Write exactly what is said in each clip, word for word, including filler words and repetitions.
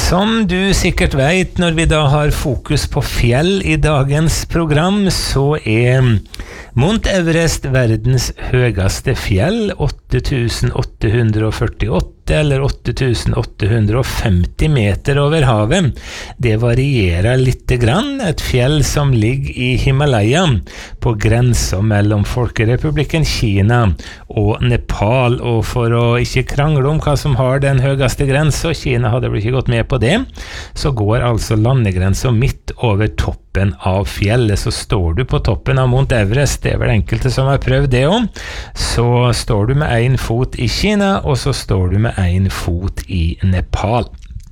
Som du sikkert vet, når vi da har fokus på fjell i dagens program, så er Mount Everest verdens høyeste fjell, åtte tusen åtte hundre førtiåtte eller åtte tusen åtte hundre femti meter over havet. Det varierer litt grann, et fjell som ligger i Himalaya, på grensen mellom Folkerepublikken Kina og Nepal, og for å ikke krangle om hva som har den høyeste grensen, Kina hadde vel ikke gått med på det, så går altså landegrensen midt over toppen av fjellet. Så står du på toppen av Mount Everest, det er vel enkelte som har prøvd det også, så står du med en fot i Kina, og så står du med en fot i Nepal.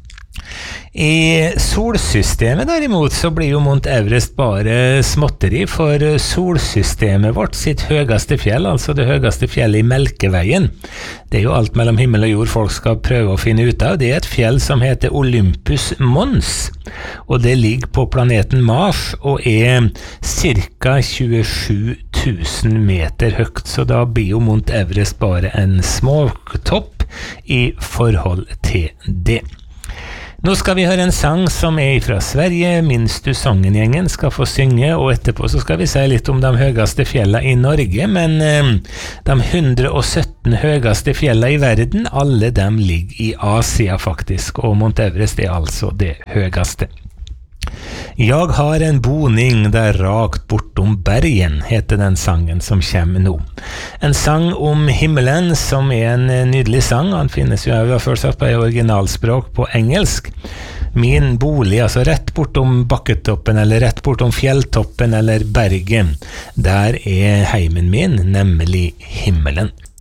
I solsystemet derimot så blir jo Mount Everest bare småtteri, for solsystemet vårt sitt høyeste fjell, altså det høyeste fjellet i Melkeveien, det er jo alt mellom himmel og jord folk skal prøve å finne ut av. Det er et fjell som heter Olympus Mons, og det ligger på planeten Mars og er cirka tjuesju tusen meter høyt, så da blir jo Mount Everest bare en små topp i forhold til det. Nå skal vi høre en sang som er fra Sverige. Minst du sangen-gjengen skal få synge, og etterpå så skal vi si litt om de høyeste fjellene i Norge, men eh, de hundre og sytten høyeste fjellene i verden, alle dem ligger i Asia faktisk, og Mount Everest er altså det høyeste. Jeg har en boning der rakt bortom bergen, heter den sangen som kommer nå. En sang om himmelen som er en nydelig sang. Han finnes jo, jeg har først sagt på originalspråk på engelsk. Min bolig, altså rett bortom bakketoppen, eller rett bortom fjelltoppen, eller bergen. Der er heimen min, nemlig himmelen.